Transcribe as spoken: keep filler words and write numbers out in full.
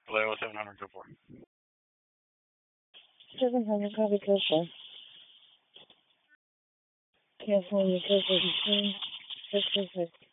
Hello, seven hundred, go for. seven hundred, copy, go for. California, go for. six six six.